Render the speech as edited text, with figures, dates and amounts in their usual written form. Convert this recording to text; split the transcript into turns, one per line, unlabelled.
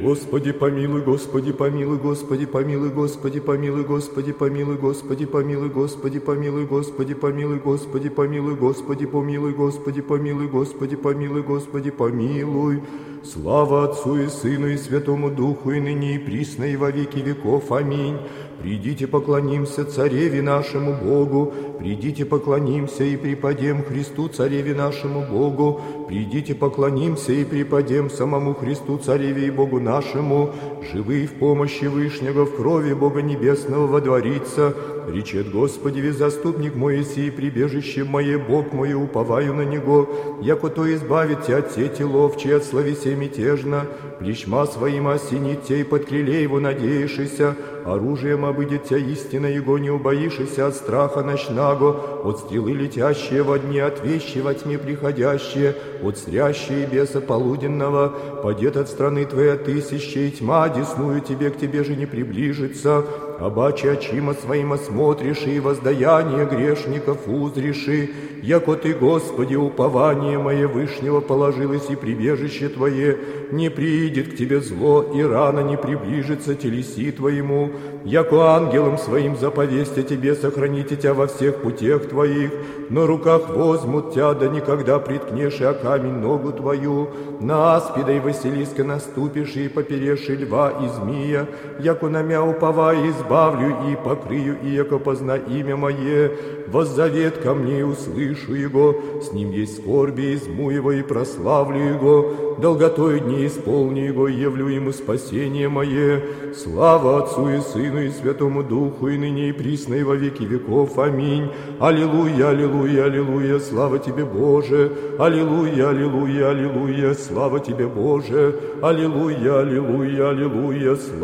Господи помилуй, Господи помилуй, Господи помилуй, Господи помилуй, Господи помилуй, Господи помилуй, Господи помилуй, Господи помилуй, Господи помилуй, Господи помилуй, Господи помилуй, Господи помилуй, Господи помилуй. Слава Отцу и Сыну и Святому Духу, и ныне и присно и во веки веков. Аминь. Придите поклонимся Цареве нашему Богу, придите поклонимся и преподем Христу Цареве нашему Богу, придите поклонимся и преподем самому Христу Цареве и Богу нашему, живы в помощи Вышнего, в крови Бога Небесного водворится. Речет Господи, ве заступник мой еси, прибежище мое, Бог мой, уповаю на Него, яко то избавит тебя от сети ловчей, от словесе мятежно, плечма своим осенит тебя, и под крыле Его надеешься, оружием обыдет тебя истина Его, не убоишься от страха ночного, от стрелы летящие во дне, от вещи во тьме приходящие, от стрящие беса полуденного, падет от страны твоей тысячи, и тьма десную тебе, к тебе же не приближится. Обаче очима своим осмотришь, и воздаяние грешников узриши, яко ты, Господи, упование мое Вышнего положилось, и прибежище Твое, не приидет к Тебе зло, и рано не приближится телеси Твоему, яко ангелом своим заповесть о Тебе сохраните Тебя во всех путях Твоих, на руках возьмут Тебя, да никогда приткнешь и о камень ногу Твою, на аспида и Василиска наступишь, и поперешь льва и змея, яко на мя уповая избавлю и покрию, и яко позна имя мое, воззовет ко мне и услышу Его, с ним есть скорби, изму Его и прославлю Его, долготой дней исполню Его, и явлю Ему спасение мое. Слава Отцу и Сыну и Святому Духу, и ныне и присно и во веки веков. Аминь. Аллилуйя, аллилуйя, аллилуйя, слава Тебе, Боже. Аллилуйя, аллилуйя, аллилуйя, слава Тебе, Боже. Аллилуйя, аллилуйя, аллилуйя, слава